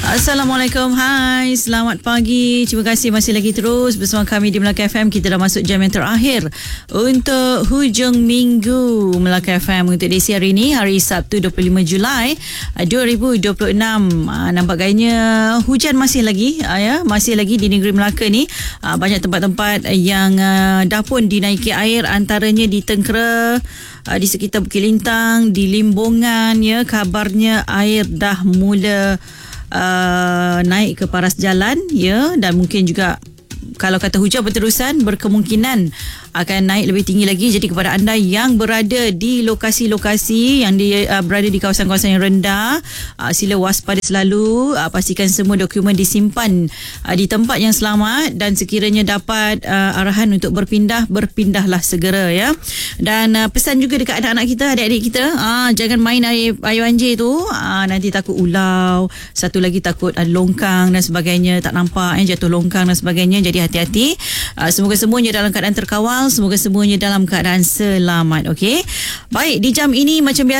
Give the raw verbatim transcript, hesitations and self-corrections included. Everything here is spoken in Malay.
Assalamualaikum, hai, selamat pagi. Terima kasih masih lagi terus bersama kami di Melaka F M. Kita dah masuk jam yang terakhir untuk hujung minggu Melaka F M untuk edisi hari ini, hari Sabtu dua puluh lima Julai dua ribu dua puluh enam. Nampak gayanya hujan masih lagi, ya, masih lagi di negeri Melaka ni. Banyak tempat-tempat yang dah pun dinaiki air, antaranya di Tengkera, di sekitar Bukit Lintang, di Limbongan, ya, kabarnya air dah mula Uh, naik ke paras jalan, ya, dan mungkin juga kalau kata hujan berterusan berkemungkinan akan naik lebih tinggi lagi. Jadi kepada anda yang berada di lokasi-lokasi yang di, uh, berada di kawasan-kawasan yang rendah, uh, sila waspada selalu, uh, pastikan semua dokumen disimpan uh, di tempat yang selamat, dan sekiranya dapat uh, arahan untuk berpindah, berpindahlah segera, ya. Dan uh, pesan juga dekat anak-anak kita, adik-adik kita, uh, jangan main air, air banjir tu, uh, nanti takut ulau, satu lagi takut uh, longkang dan sebagainya, tak nampak, eh, jatuh longkang dan sebagainya. Jadi hati-hati. Uh, semoga semuanya dalam keadaan terkawal, semoga semuanya dalam keadaan selamat. Okey. Baik, di jam ini macam biasa